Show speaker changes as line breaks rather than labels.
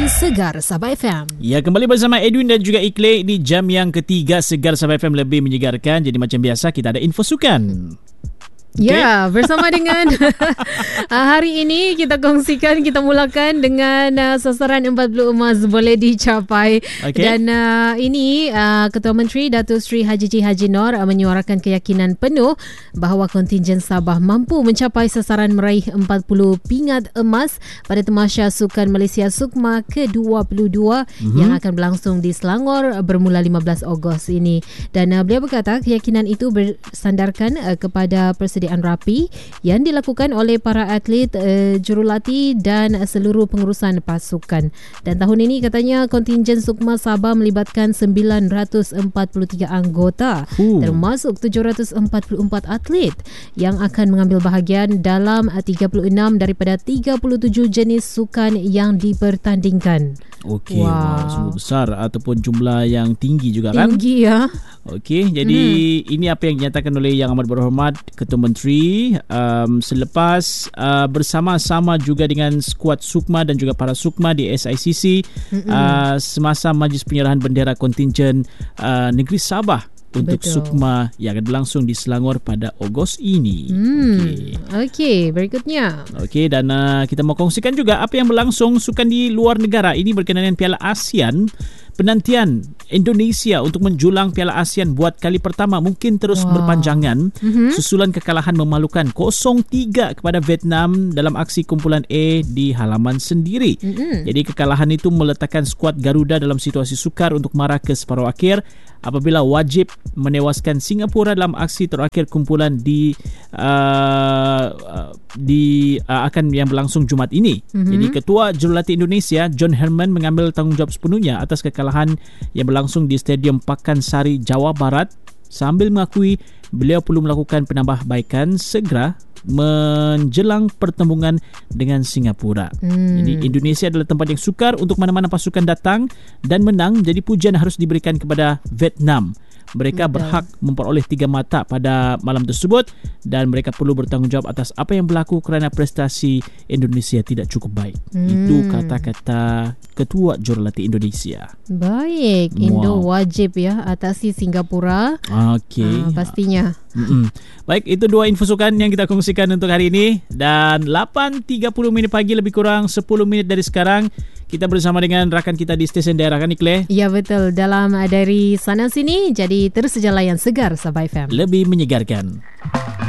Segar Sabah FM.
Ya, kembali bersama Edwin dan juga Ikle di jam yang ketiga Segar Sabah FM lebih menyegarkan. Jadi macam biasa kita ada info sukan.
Ya, bersama dengan hari ini kita kongsikan, kita mulakan dengan sasaran 40 emas boleh dicapai. Dan ini Ketua Menteri Datuk Seri Haji J. Haji Noor menyuarakan keyakinan penuh bahawa kontingen Sabah mampu mencapai sasaran meraih 40 pingat emas pada Tamasya Sukan Malaysia SUKMA ke-22 yang akan berlangsung di Selangor bermula 15 Ogos ini. Dan beliau berkata keyakinan itu bersandarkan kepada persediaan rapi yang dilakukan oleh para atlet, jurulatih dan seluruh pengurusan pasukan. Dan tahun ini katanya kontingen SUKMA Sabah melibatkan 943 anggota, termasuk 744 atlet yang akan mengambil bahagian dalam 36 daripada 37 jenis sukan yang dipertandingkan.
Okey, wow, besar ataupun jumlah yang tinggi juga kan?
Tinggi ya.
Okey, jadi ini apa yang dinyatakan oleh Yang Amat Berhormat Ketua Menteri selepas bersama-sama juga dengan skuad SUKMA dan juga para SUKMA di SICC semasa majlis penyerahan bendera kontingen negeri Sabah untuk SUKMA yang akan berlangsung di Selangor pada Ogos ini. Okey,
berikutnya.
Okey, dan kita mau kongsikan juga apa yang berlangsung sukan di luar negara. Ini berkenaan dengan Piala ASEAN. Penantian Indonesia untuk menjulang Piala ASEAN buat kali pertama mungkin terus berpanjangan susulan kekalahan memalukan 0-3 kepada Vietnam dalam aksi kumpulan A di halaman sendiri. Jadi kekalahan itu meletakkan skuad Garuda dalam situasi sukar untuk marah ke separuh akhir apabila wajib menewaskan Singapura dalam aksi terakhir kumpulan akan yang berlangsung Jumaat ini. Jadi Ketua Jurulatih Indonesia John Herman mengambil tanggungjawab sepenuhnya atas kekalahan yang berlangsung di Stadium Pakansari, Jawa Barat sambil mengakui beliau perlu melakukan penambahbaikan segera menjelang pertembungan dengan Singapura. Jadi Indonesia adalah tempat yang sukar untuk mana-mana pasukan datang dan menang, jadi pujian harus diberikan kepada Vietnam. Mereka berhak memperoleh 3 mata pada malam tersebut dan mereka perlu bertanggungjawab atas apa yang berlaku kerana prestasi Indonesia tidak cukup baik. Itu kata-kata Ketua Jurulatih Indonesia.
Baik, Indo wajib ya atasi Singapura.
Okey.
Pastinya.
Baik, itu 2 info sukan yang kita kongsikan untuk hari ini. Dan 8.30 minit pagi, lebih kurang 10 minit dari sekarang, kita bersama dengan rakan kita di stesen daerah kan, Ikle?
Ya, betul. Dalam dari sana sini, jadi terus saja layan Segar Sabah FM.
Lebih menyegarkan.